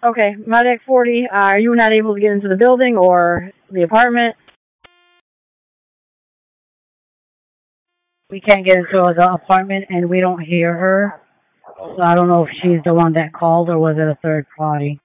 Okay, Medic 40, are you not able to get into the building or the apartment? We can't get into the apartment and we don't hear her. So I don't know if she's the one that called or was it a third party.